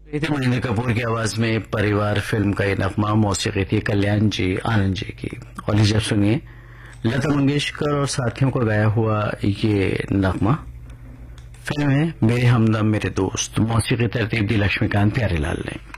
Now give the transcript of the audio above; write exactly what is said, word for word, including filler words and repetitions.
ये थी महेंद्र कपूर की आवाज में परिवार फिल्म का ये नगमा। मौसीकी थी कल्याण जी आनंद जी की। और जब सुनिए लता मंगेशकर और साथियों को गाया हुआ ये नगमा। फिल्म है मेरे हमदम मेरे दोस्त। मौसीकी तरतीब दी लक्ष्मीकांत प्यारेलाल ने।